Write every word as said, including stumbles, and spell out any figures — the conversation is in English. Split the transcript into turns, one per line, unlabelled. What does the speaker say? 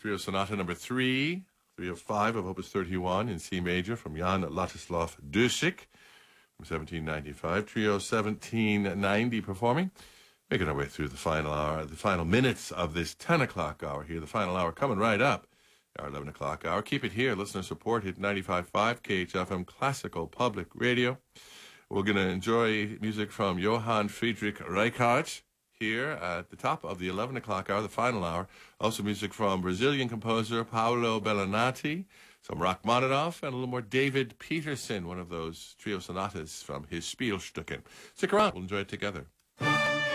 Trio Sonata number three, three of five of Opus thirty-one in C major from Jan Ladislav Dušik from seventeen ninety-five. Trio seventeen ninety performing. Making our way through the final hour, the final minutes of this ten o'clock hour here. The final hour coming right up. Our eleven o'clock hour. Keep it here. Listener support. Hit ninety-five point five K H F M Classical Public Radio. We're going to enjoy music from Johann Friedrich Reichardt here at the top of the eleven o'clock hour, the final hour. Also music from Brazilian composer Paolo Bellinati, some Rachmaninoff, and a little more David Peterson, one of those trio sonatas from his Spielstücken. Stick around. We'll enjoy it together.